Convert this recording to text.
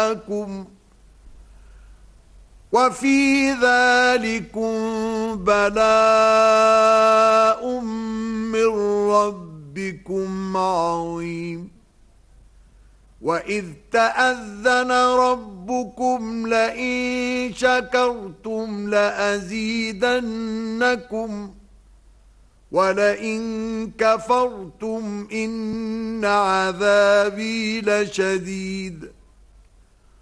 معكم وفي ذلكم بلاء من ربكم عظيم وإذ تأذن ربكم لئن شكرتم لأزيدنكم ولئن كفرتم إن عذابي لشديد